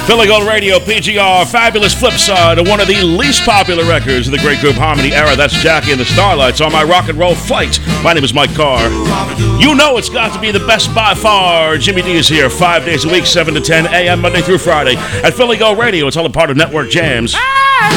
Philly Gold Radio, PGR, fabulous flip side of one of the least popular records of the great group Harmony era. That's Jackie and the Starlights on my rock and roll flight. My name is Mike Carr. You know it's got to be the best by far. Jimmy D is here 5 days a week, 7 to 10 a.m. Monday through Friday at Philly Gold Radio. It's all a part of Network Jams.